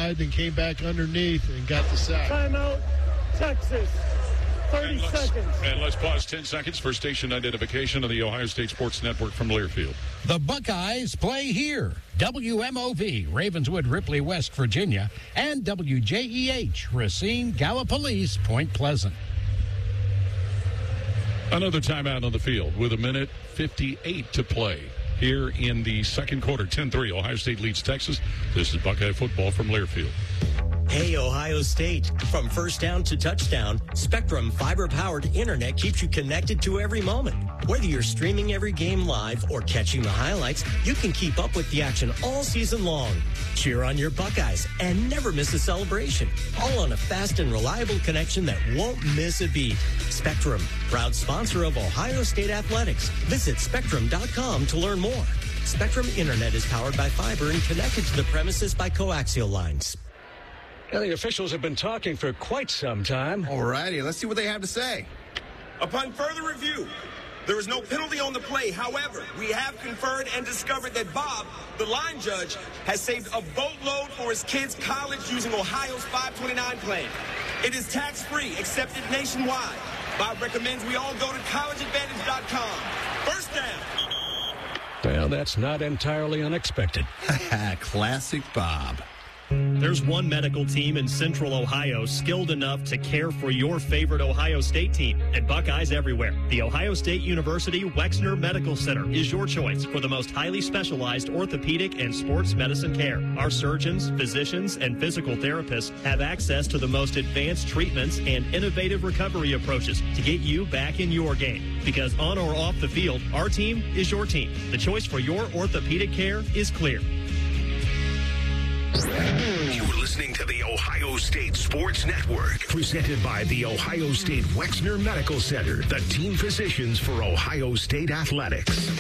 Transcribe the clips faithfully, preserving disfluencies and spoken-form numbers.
outside, then came back underneath and got the sack. Timeout, Texas. thirty and let's, seconds. And let's pause ten seconds for station identification of the Ohio State Sports Network from Learfield. The Buckeyes play here. W M O V, Ravenswood, Ripley, West Virginia, and W J E H, Racine, Gallipolis, Point Pleasant. Another timeout on the field with a minute fifty-eight to play here in the second quarter. ten three, Ohio State leads Texas. This is Buckeye football from Learfield. Hey, Ohio State. From first down to touchdown, Spectrum fiber-powered internet keeps you connected to every moment. Whether you're streaming every game live or catching the highlights, you can keep up with the action all season long. Cheer on your Buckeyes and never miss a celebration. All on a fast and reliable connection that won't miss a beat. Spectrum, proud sponsor of Ohio State Athletics. Visit spectrum dot com to learn more. Spectrum Internet is powered by fiber and connected to the premises by coaxial lines. Well, the officials have been talking for quite some time. All righty, let's see what they have to say. Upon further review, there is no penalty on the play. However, we have conferred and discovered that Bob, the line judge, has saved a boatload for his kids' college using Ohio's five twenty-nine plan. It is tax-free, accepted nationwide. Bob recommends we all go to college advantage dot com. First down. Well, that's not entirely unexpected. Classic Bob. There's one medical team in Central Ohio skilled enough to care for your favorite Ohio State team, and Buckeyes everywhere. The Ohio State University Wexner Medical Center is your choice for the most highly specialized orthopedic and sports medicine care. Our surgeons, physicians, and physical therapists have access to the most advanced treatments and innovative recovery approaches to get you back in your game. Because on or off the field, our team is your team. The choice for your orthopedic care is clear. You're listening to the Ohio State Sports Network, presented by the Ohio State Wexner Medical Center, the team physicians for Ohio State Athletics.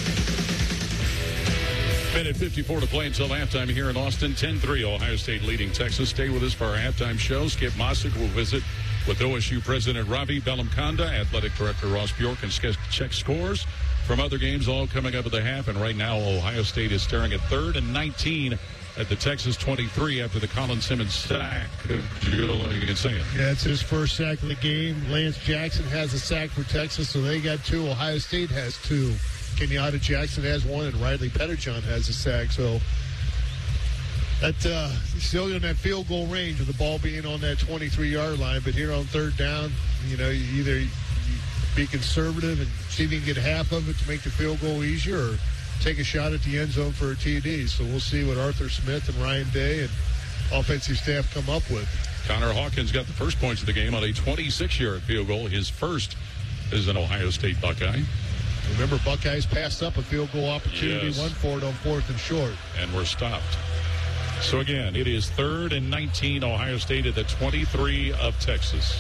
Minute fifty-four to play until halftime here in Austin. ten three, Ohio State leading Texas. Stay with us for our halftime show. Skip Mossick will visit with O S U President Ravi Bellamkonda, Athletic Director Ross Bjork, and check scores from other games, all coming up at the half. And right now, Ohio State is staring at third and nineteen at the Texas twenty-three after the Colin Simmons sack. You can say it. Yeah, it's his first sack of the game. Lance Jackson has a sack for Texas, so they got two. Ohio State has two. Kenyatta Jackson has one, and Riley Petterjohn has a sack. So that uh, still in that field goal range of the ball being on that twenty-three-yard line. But here on third down, you know, you either you be conservative and see if you can get half of it to make the field goal easier, or take a shot at the end zone for a T D. So we'll see what Arthur Smith and Ryan Day and offensive staff come up with. Connor Hawkins got the first points of the game on a twenty-six-yard field goal. His first is an Ohio State Buckeye. Remember, Buckeyes passed up a field goal opportunity, yes. one for it on fourth and short. And we're stopped. So again, it is third and nineteen, Ohio State at the twenty-three of Texas.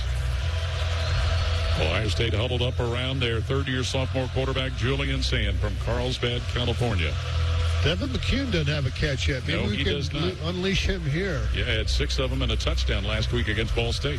Ohio State huddled up around their third-year sophomore quarterback, Julian Sand from Carlsbad, California. Devin McCune doesn't have a catch yet. Maybe no, we he can does not. unleash him here. Yeah, had six of them and a touchdown last week against Ball State.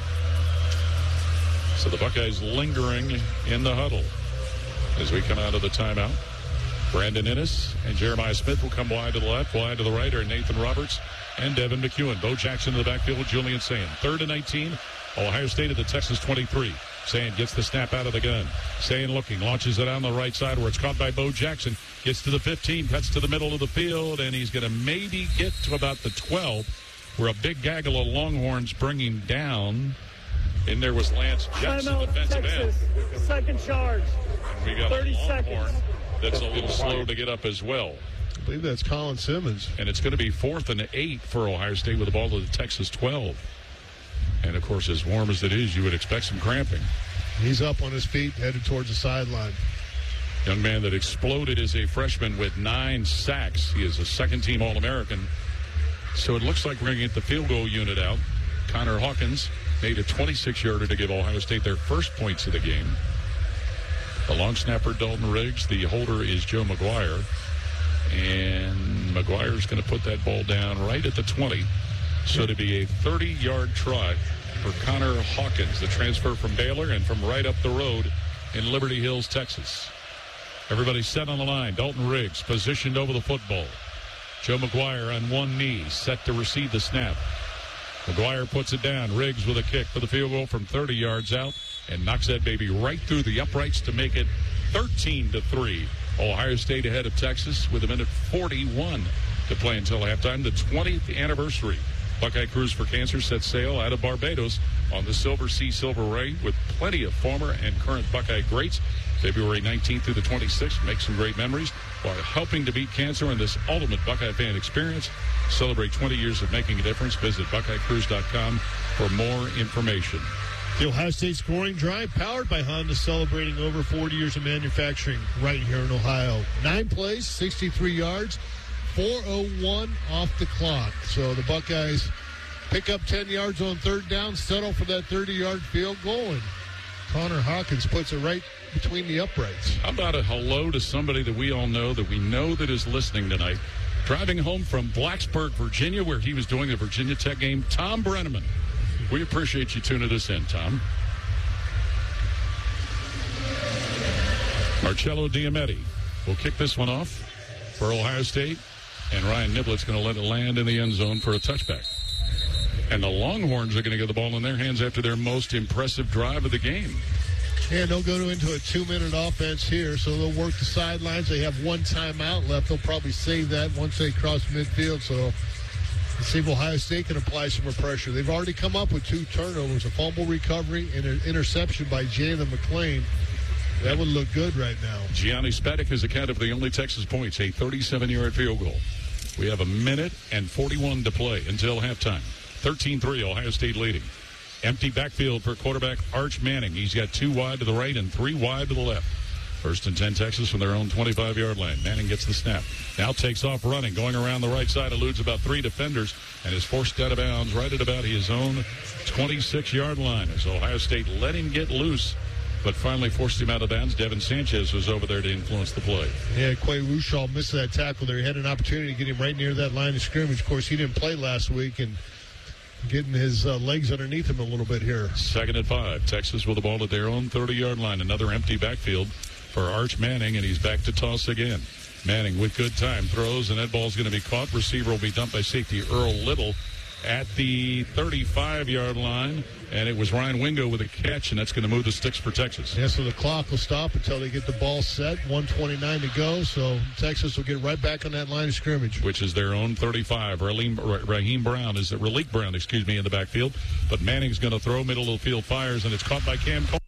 So the Buckeyes lingering in the huddle as we come out of the timeout. Brandon Ennis and Jeremiah Smith will come wide to the left, wide to the right are Nathan Roberts and Devin McCune. Bo Jackson in the backfield with Julian Sand. Third and nineteen, Ohio State at the Texas twenty-three. Sand gets the snap out of the gun. Sand looking, launches it on the right side where it's caught by Bo Jackson. Gets to the fifteen, cuts to the middle of the field, and he's going to maybe get to about the twelve, where a big gaggle of Longhorns bring him down. In there was Lance Jackson, Timeout, defensive Texas. end. Second charge. And we got thirty a Longhorn seconds. that's a little slow to get up as well. I believe that's Colin Simmons. And it's going to be fourth and eight for Ohio State with the ball to the Texas twelve. And, of course, as warm as it is, you would expect some cramping. He's up on his feet, headed towards the sideline. Young man that exploded as a freshman with nine sacks. He is a second-team All-American. So it looks like we're going to get the field goal unit out. Connor Hawkins made a twenty-six-yarder to give Ohio State their first points of the game. The long snapper, Dalton Riggs. The holder is Joe McGuire. And McGuire's going to put that ball down right at the twenty. So to be a thirty-yard try for Connor Hawkins, the transfer from Baylor and from right up the road in Liberty Hills, Texas. Everybody set on the line. Dalton Riggs positioned over the football. Joe McGuire on one knee, set to receive the snap. McGuire puts it down. Riggs with a kick for the field goal from thirty yards out and knocks that baby right through the uprights to make it thirteen to three. Ohio State ahead of Texas with a minute forty-one to play until halftime. The twentieth anniversary. Buckeye Cruise for Cancer set sail out of Barbados on the Silver Sea Silver Ray with plenty of former and current Buckeye greats. February nineteenth through the twenty-sixth. Make some great memories while helping to beat cancer in this ultimate Buckeye fan experience. Celebrate twenty years of making a difference. Visit Buckeye Cruise dot com for more information. The Ohio State scoring drive powered by Honda, celebrating over forty years of manufacturing right here in Ohio. Nine plays, sixty-three yards, four oh one off the clock. So the Buckeyes pick up ten yards on third down, settle for that thirty-yard field goal, and Connor Hawkins puts it right between the uprights. How about a hello to somebody that we all know, that we know that is listening tonight, driving home from Blacksburg, Virginia, where he was doing the Virginia Tech game, Tom Brenneman. We appreciate you tuning us in, Tom. Marcello Diametti will kick this one off for Ohio State, and Ryan Niblett's going to let it land in the end zone for a touchback. And the Longhorns are going to get the ball in their hands after their most impressive drive of the game. And they'll go into a two-minute offense here, so they'll work the sidelines. They have one timeout left. They'll probably save that once they cross midfield, so let's see if Ohio State can apply some more pressure. They've already come up with two turnovers, a fumble recovery and an interception by Jalen McClain. That would look good right now. Gianni Spatak has accounted for the only Texas points, a thirty-seven-yard field goal. We have a minute and forty-one to play until halftime. thirteen three, Ohio State leading. Empty backfield for quarterback Arch Manning. He's got two wide to the right and three wide to the left. First and ten, Texas from their own twenty-five-yard line. Manning gets the snap. Now takes off running, going around the right side, eludes about three defenders, and is forced out of bounds right at about his own twenty-six-yard line as Ohio State let him get loose, but finally forced him out of bounds. Devin Sanchez was over there to influence the play. Yeah, Quay Rushaw missed that tackle there. He had an opportunity to get him right near that line of scrimmage. Of course, he didn't play last week, and getting his uh, legs underneath him a little bit here. Second and five. Texas with the ball at their own thirty-yard line. Another empty backfield for Arch Manning, and he's back to toss again. Manning with good time throws, and that ball's going to be caught. Receiver will be dumped by safety Earl Little at the thirty-five-yard line, and it was Ryan Wingo with a catch, and that's going to move the sticks for Texas. Yeah, so the clock will stop until they get the ball set. one twenty-nine to go, so Texas will get right back on that line of scrimmage. Which is their own thirty-five. Raheem, Raheem Brown is Raleek Brown, excuse me, in the backfield. But Manning's going to throw, middle of the field fires, and it's caught by Cam Cole.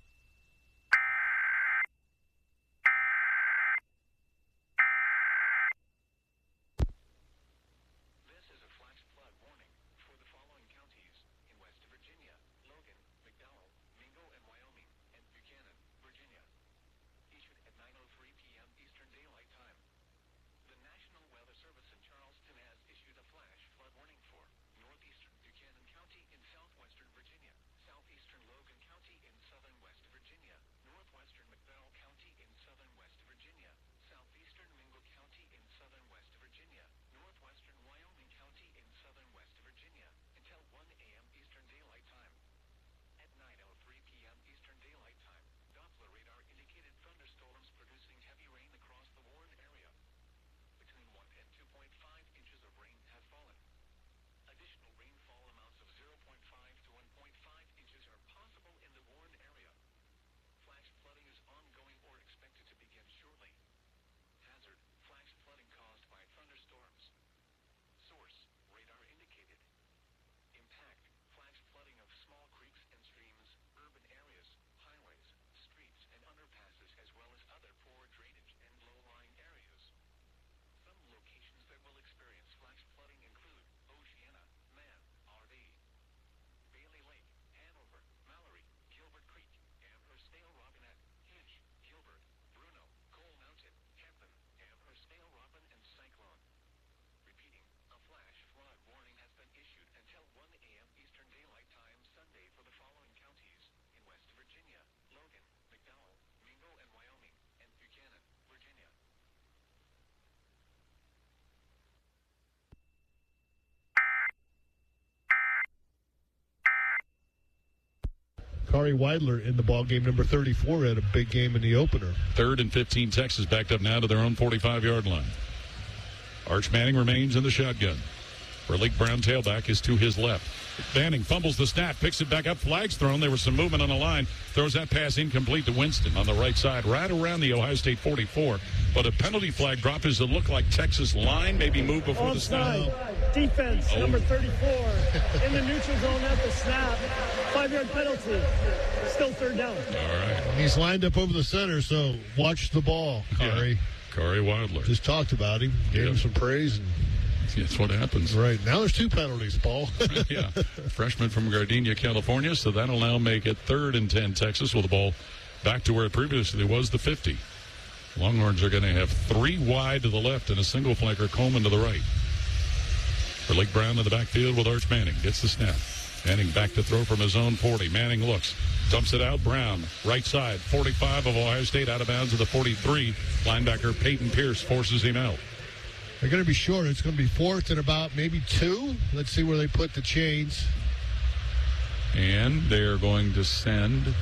Kari Weidler in the ball game, number thirty-four, had a big game in the opener. Third and fifteen, Texas backed up now to their own forty-five-yard line. Arch Manning remains in the shotgun. Raleek Brown, tailback, is to his left. Manning fumbles the snap, picks it back up, flags thrown. There was some movement on the line. Throws that pass incomplete to Winston on the right side, right around the Ohio State forty-four. But a penalty flag drop as it looked like Texas line maybe moved before Offside. the snap. Defense, Oh. number thirty-four. In the neutral zone at the snap. Five-yard penalty. Still third down. All right. He's lined up over the center, so watch the ball, Corey. Yeah. Corey Wilder. Just talked about him, gave Yeah. him some praise. And That's what happens. right, now there's two penalties, Paul. Yeah. Freshman from Gardenia, California. So that'll now make it third and ten Texas with the ball back to where it previously was, the fifty. Longhorns are going to have three wide to the left and a single flanker, Coleman to the right. Raleek Brown in the backfield with Arch Manning. Gets the snap. Manning back to throw from his own forty. Manning looks. Dumps it out. Brown, right side. forty-five of Ohio State, out of bounds of the forty-three. Linebacker Peyton Pierce forces him out. They're going to be short. It's going to be fourth and about maybe two. Let's see where they put the chains. And they're going to send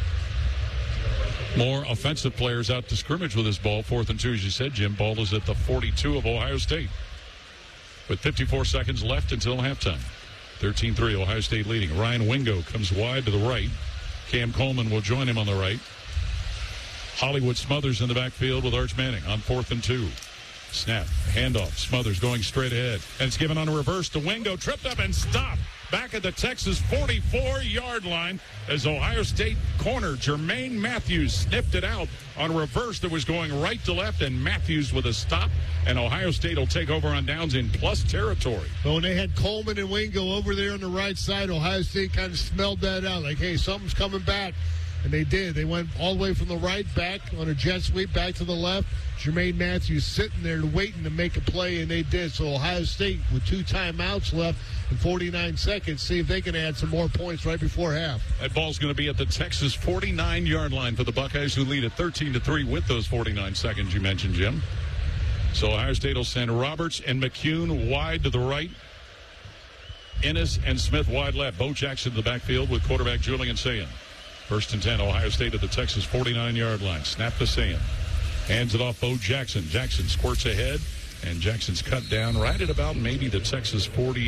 more offensive players out to scrimmage with this ball. Fourth and two, as you said, Jim. Ball is at the forty-two of Ohio State. With fifty-four seconds left until halftime. thirteen three, Ohio State leading. Ryan Wingo comes wide to the right. Cam Coleman will join him on the right. Hollywood Smothers in the backfield with Arch Manning on fourth and two. Snap, handoff, Smothers going straight ahead. And it's given on a reverse to Wingo, tripped up and stopped back at the Texas forty-four-yard line as Ohio State corner Jermaine Matthews sniffed it out on a reverse that was going right to left, and Matthews with a stop, and Ohio State will take over on downs in plus territory. But when they had Coleman and Wingo over there on the right side, Ohio State kind of smelled that out. Like, hey, something's coming back. And they did. They went all the way from the right back on a jet sweep back to the left. Jermaine Matthews sitting there waiting to make a play, and they did. So Ohio State, with two timeouts left and forty-nine seconds, see if they can add some more points right before half. That ball's going to be at the Texas forty-nine-yard line for the Buckeyes, who lead at thirteen to three with those forty-nine seconds you mentioned, Jim. So Ohio State will send Roberts and McCune wide to the right. Ennis and Smith wide left. Bo Jackson in the backfield with quarterback Julian Sayin. First and ten, Ohio State at the Texas forty-nine-yard line. Snap to Sayin. Hands it off Bo Jackson. Jackson squirts ahead, and Jackson's cut down right at about maybe the Texas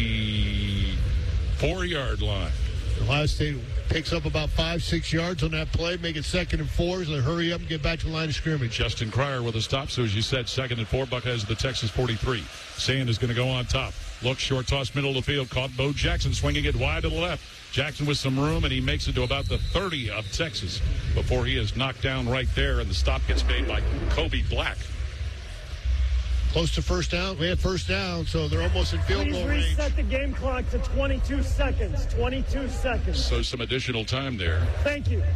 forty-four-yard line. Ohio State picks up about five, six yards on that play, make it second and four, so they hurry up and get back to the line of scrimmage. Justin Cryer with a stop, so as you said, second and four, Buckeyes at the Texas forty-three. Sand is going to go on top. Look, short toss, middle of the field, caught Bo Jackson swinging it wide to the left. Jackson with some room, and he makes it to about the thirty of Texas before he is knocked down right there, and the stop gets made by Kobe Black. Close to first down. We had first down, so they're almost in field Please goal range. reset the game clock to twenty-two seconds. twenty-two seconds. So some additional time there. Thank you.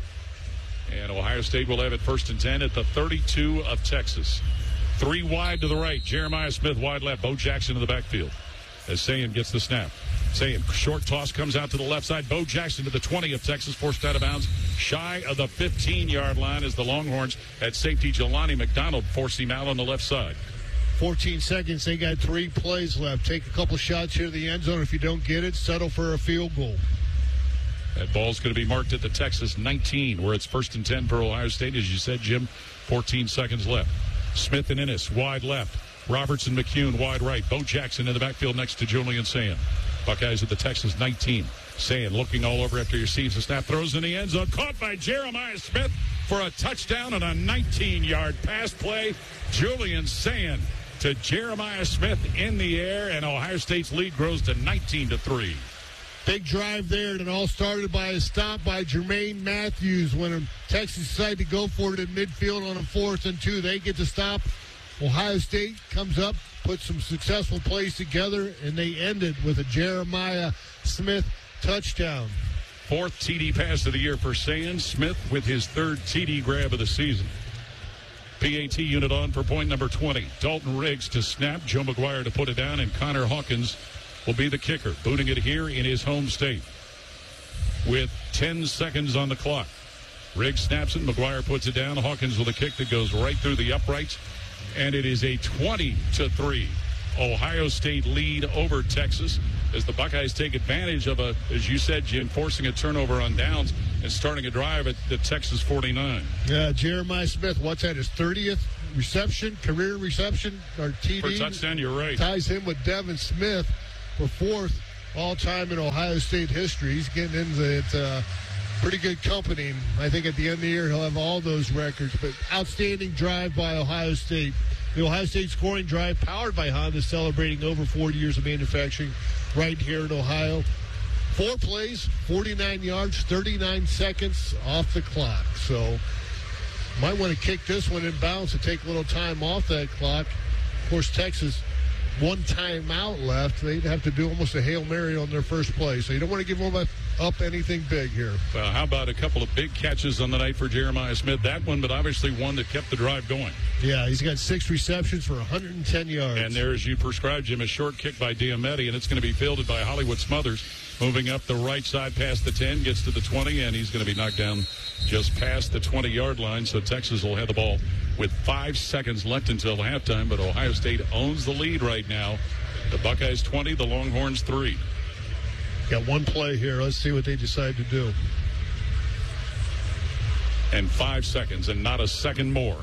And Ohio State will have it first and ten at the thirty-two of Texas. Three wide to the right. Jeremiah Smith wide left. Bo Jackson in the backfield as Sayin gets the snap. Sayin, short toss comes out to the left side. Bo Jackson to the twenty of Texas, forced out of bounds, shy of the fifteen-yard line as the Longhorns at safety Jelani McDonald force him out on the left side. fourteen seconds. They got three plays left. Take a couple shots here to the end zone. If you don't get it, settle for a field goal. That ball's going to be marked at the Texas nineteen, where it's first and ten for Ohio State. As you said, Jim, fourteen seconds left. Smith and Ennis wide left. Roberts and McCune wide right. Bo Jackson in the backfield next to Julian Sayin. Buckeyes at the Texas nineteen. Sayin looking all over after he receives the snap. Throws in the end zone. Caught by Jeremiah Smith for a touchdown on a nineteen-yard pass play. Julian Sayin to Jeremiah Smith in the air, and Ohio State's lead grows to nineteen to three. Big drive there, and it all started by a stop by Jermaine Matthews when Texas decided to go for it in midfield on a fourth and two. They get the stop. Ohio State comes up, puts some successful plays together, and they ended with a Jeremiah Smith touchdown. Fourth T D pass of the year for Sayin. Smith with his third T D grab of the season. P A T unit on for point number twenty. Dalton Riggs to snap. Joe McGuire to put it down, and Connor Hawkins will be the kicker, booting it here in his home state with ten seconds on the clock. Riggs snaps it. McGuire puts it down. Hawkins with a kick that goes right through the uprights, and it is a twenty to three Ohio State lead over Texas as the Buckeyes take advantage of a, as you said, Jim, forcing a turnover on downs and starting a drive at the Texas forty-nine. Yeah, Jeremiah Smith, what's that, his thirtieth reception, career reception, or T D. For touchdown, you're right. Ties him with Devin Smith for fourth all-time in Ohio State history. He's getting into it, uh, pretty good company. I think at the end of the year, he'll have all those records. But outstanding drive by Ohio State. The Ohio State scoring drive powered by Honda, celebrating over forty years of manufacturing right here in Ohio. Four plays, forty-nine yards, thirty-nine seconds off the clock. So might want to kick this one in bounds to take a little time off that clock. Of course, Texas, one timeout left. They'd have to do almost a Hail Mary on their first play. So you don't want to give them up anything big here. Well, how about a couple of big catches on the night for Jeremiah Smith? That one, but obviously one that kept the drive going. Yeah, he's got six receptions for one hundred ten yards. And there, as you prescribed, Jim, a short kick by Diametti, and it's going to be fielded by Hollywood Smothers. Moving up the right side past the ten, gets to the twenty, and he's going to be knocked down just past the twenty-yard line. So Texas will have the ball with five seconds left until halftime, but Ohio State owns the lead right now. The Buckeyes twenty, the Longhorns three. Got one play here. Let's see what they decide to do. And five seconds, and not a second more.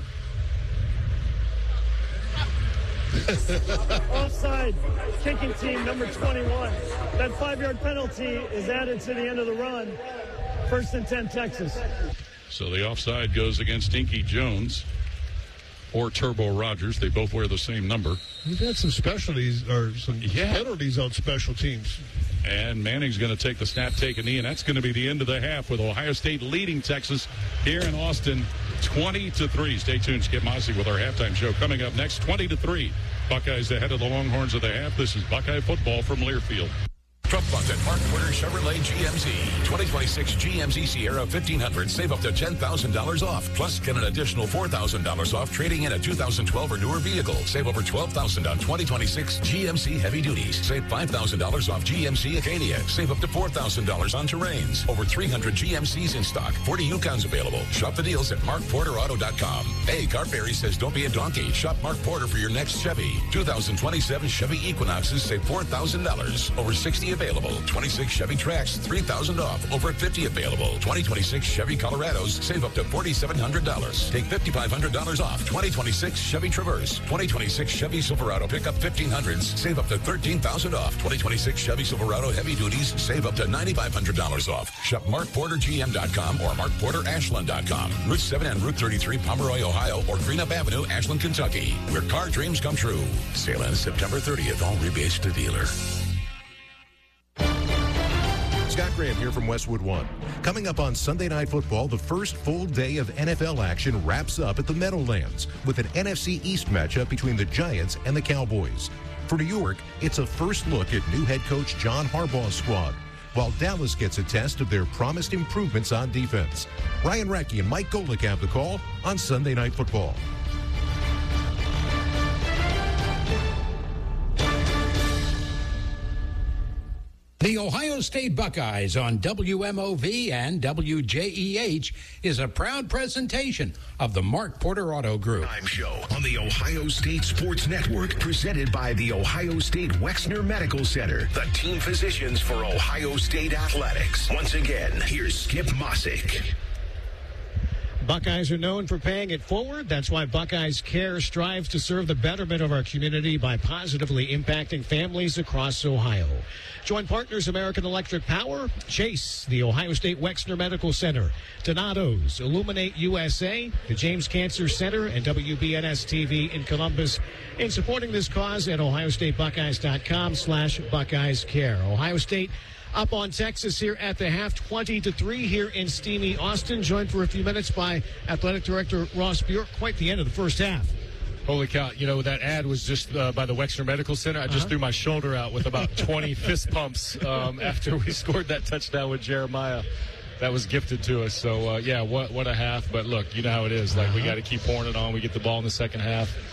Offside, kicking team number twenty-one. That five-yard penalty is added to the end of the run. First and ten, Texas. So the offside goes against Inky Jones or Turbo Rogers. They both wear the same number. We've had some specialties or some yeah. penalties on special teams. And Manning's going to take the snap, take a knee, and that's going to be the end of the half with Ohio State leading Texas here in Austin twenty to three. Stay tuned. Skip Mossy with our halftime show coming up next. twenty to three. Buckeyes ahead of the Longhorns of the half. This is Buckeye football from Learfield. Trump Funds at Mark Porter Chevrolet G M Z. twenty twenty-six G M Z Sierra fifteen hundred. Save up to ten thousand dollars off. Plus, get an additional four thousand dollars off trading in a two thousand twelve or newer vehicle. Save over twelve thousand dollars on twenty twenty-six G M C Heavy Duties. Save five thousand dollars off G M C Acadia. Save up to four thousand dollars on Terrains. Over three hundred G M Cs in stock. forty Yukons available. Shop the deals at mark porter auto dot com. Hey, Carberry says don't be a donkey. Shop Mark Porter for your next Chevy. two thousand twenty-seven Chevy Equinoxes save four thousand dollars. Over sixty available. twenty-six Chevy Trax, three thousand dollars off. Over fifty available. twenty twenty-six Chevy Colorados, save up to four thousand seven hundred dollars. Take five thousand five hundred dollars off. twenty twenty-six Chevy Traverse. twenty twenty-six Chevy Silverado Pickup fifteen hundreds, save up to thirteen thousand dollars off. twenty twenty-six Chevy Silverado Heavy Duties, save up to nine thousand five hundred dollars off. Shop mark porter g m dot com or mark porter ashland dot com. Route seven and Route thirty-three, Pomeroy, Ohio, or Greenup Avenue, Ashland, Kentucky, where car dreams come true. Sale ends September thirtieth. All rebates to dealer. Scott Graham here from Westwood One. Coming up on Sunday Night Football, the first full day of N F L action wraps up at the Meadowlands with an N F C East matchup between the Giants and the Cowboys. For New York, it's a first look at new head coach John Harbaugh's squad, while Dallas gets a test of their promised improvements on defense. Ryan Recchi and Mike Golick have the call on Sunday Night Football. The Ohio State Buckeyes on W M O V and W J E H is a proud presentation of the Mark Porter Auto Group. Time show on the Ohio State Sports Network, presented by the Ohio State Wexner Medical Center, the team physicians for Ohio State athletics. Once again, here's Skip Mossick. Buckeyes are known for paying it forward. That's why Buckeyes Care strives to serve the betterment of our community by positively impacting families across Ohio. Join partners American Electric Power, Chase, the Ohio State Wexner Medical Center, Donato's, Illuminate U S A, the James Cancer Center, and W B N S T V in Columbus in supporting this cause at ohio state buckeyes dot com slash Buckeyes Care. Ohio State up on Texas here at the half, twenty to three here in steamy Austin, joined for a few minutes by Athletic Director Ross Bjork. Quite the end of the first half. Holy cow, you know, that ad was just uh, by the Wexner Medical Center. I just uh-huh. threw my shoulder out with about twenty fist pumps um, after we scored that touchdown with Jeremiah. That was gifted to us. So, uh, yeah, what what a half. But, look, you know how it is. Like, uh-huh. we got to keep pouring it on. We get the ball in the second half.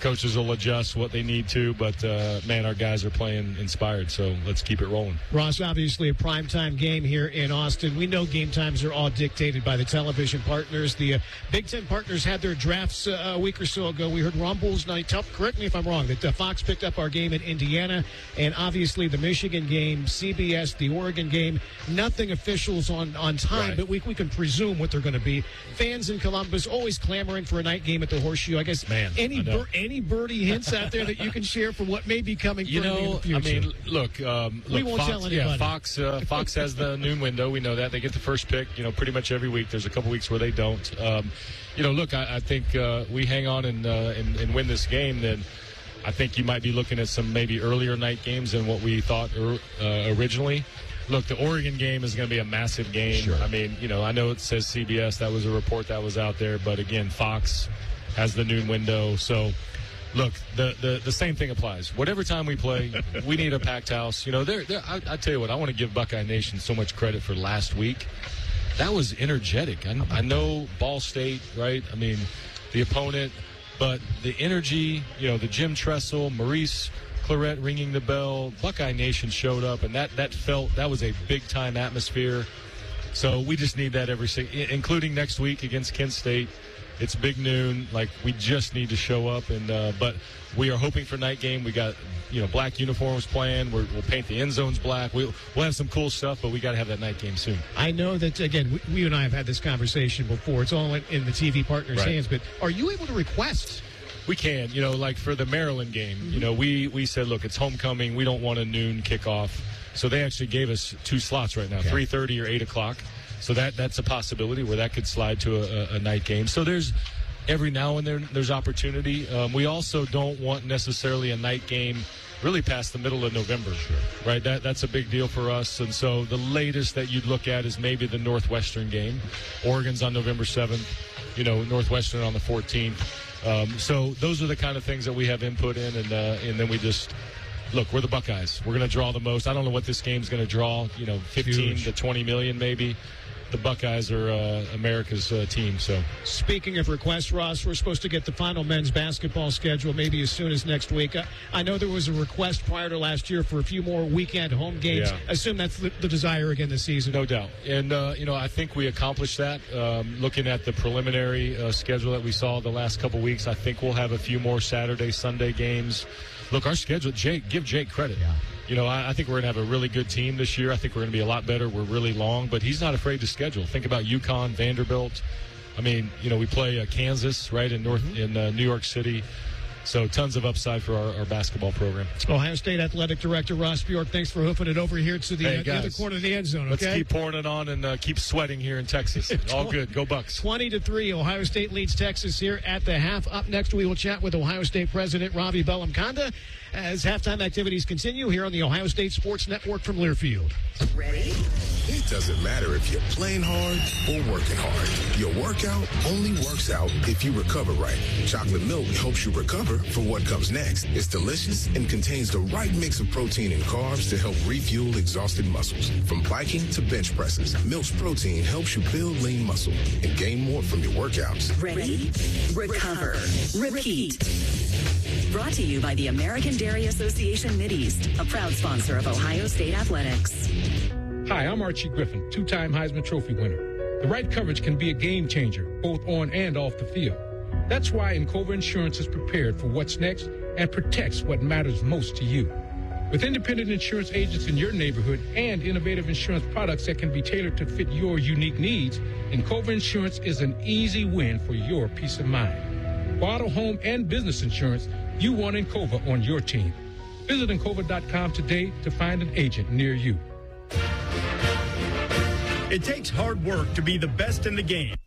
coaches will adjust what they need to, but, uh, man, our guys are playing inspired, so let's keep it rolling. Ross, obviously a primetime game here in Austin. We know game times are all dictated by the television partners. The uh, Big Ten partners had their drafts uh, a week or so ago. We heard rumbles. Now, tell, correct me if I'm wrong, that uh, Fox picked up our game in Indiana, and obviously the Michigan game, C B S, the Oregon game. Nothing officials on, on time, right. but we, we can presume what they're going to be. Fans in Columbus always clamoring for a night game at the Horseshoe. I guess Man, any I bir- any birdie hints out there that you can share for what may be coming you know, in the future? I mean, look, um, we look, won't Fox, tell anybody. Yeah, Fox, uh, Fox has the noon window. We know that. They get the first pick, you know, pretty much every week. There's a couple weeks where they don't. Um, you know, look, I, I think uh, we hang on and, uh, and and win this game, then I think you might be looking at some maybe earlier night games than what we thought er, uh, originally. Look, the Oregon game is going to be a massive game. Sure. I mean, you know, I know it says C B S. That was a report that was out there. But, again, Fox has the noon window. So, look, the, the, the same thing applies. Whatever time we play, we need a packed house. You know, they're, they're, I, I tell you what, I want to give Buckeye Nation so much credit for last week. That was energetic. I, I know Ball State, right? I mean, the opponent. But the energy, you know, the Jim Tressel, Maurice Clarett ringing the bell, Buckeye Nation showed up, and that, that felt, that was a big-time atmosphere. So we just need that every, including next week against Kent State. It's big noon. Like, we just need to show up. And uh, but we are hoping for night game. We got, you know, black uniforms planned. We're, we'll paint the end zones black. We'll, we'll have some cool stuff, but we got to have that night game soon. I know that, again, we, we and I have had this conversation before. It's all in, in the T V partners' Right. hands. But are you able to request? We can. You know, like for the Maryland game, mm-hmm. you know, we, we said, look, it's homecoming. We don't want a noon kickoff. So they actually gave us two slots right now, okay. three thirty or eight o'clock. So that that's a possibility where that could slide to a, a, a night game. So there's every now and then there's opportunity. Um, we also don't want necessarily a night game really past the middle of November, sure. right? That that's a big deal for us. And so the latest that you'd look at is maybe the Northwestern game. Oregon's on November seventh, you know, Northwestern on the fourteenth. Um, so those are the kind of things that we have input in, and uh, and then we just look. We're the Buckeyes. We're going to draw the most. I don't know what this game's going to draw. You know, fifteen Huge. to twenty million maybe. The Buckeyes are uh, America's uh, team. So, speaking of requests, Ross, we're supposed to get the final men's basketball schedule maybe as soon as next week. I, I know there was a request prior to last year for a few more weekend home games. Yeah. Assume that's the, the desire again this season. No doubt. And, uh, you know, I think we accomplished that. Um, looking at the preliminary uh, schedule that we saw the last couple weeks, I think we'll have a few more Saturday, Sunday games. Look, our schedule, Jake, give Jake credit. Yeah. You know, I, I think we're going to have a really good team this year. I think we're going to be a lot better. We're really long, but he's not afraid to schedule. Think about UConn, Vanderbilt. I mean, you know, we play uh, Kansas, right, in North in uh, New York City. So tons of upside for our, our basketball program. Ohio State Athletic Director Ross Bjork, thanks for hoofing it over here to the, hey, uh, the other corner of the end zone. Okay? Let's keep pouring it on and uh, keep sweating here in Texas. All good. Go Bucks. twenty to three, Ohio State leads Texas here at the half. Up next, we will chat with Ohio State President Ravi Bellamkonda as halftime activities continue here on the Ohio State Sports Network from Learfield. Ready? It doesn't matter if you're playing hard or working hard. Your workout only works out if you recover right. Chocolate milk helps you recover for what comes next. It's delicious and contains the right mix of protein and carbs to help refuel exhausted muscles. From biking to bench presses, Milk's protein helps you build lean muscle and gain more from your workouts. Ready? Recover. Repeat. Brought to you by the American Dairy Association Mideast, a proud sponsor of Ohio State Athletics. Hi, I'm Archie Griffin, two-time Heisman Trophy winner. The right coverage can be a game changer, both on and off the field. That's why Encova Insurance is prepared for what's next and protects what matters most to you. With independent insurance agents in your neighborhood and innovative insurance products that can be tailored to fit your unique needs, Encova Insurance is an easy win for your peace of mind. For auto, home, and business insurance, you want Encova on your team. Visit Encova dot com today to find an agent near you. It takes hard work to be the best in the game.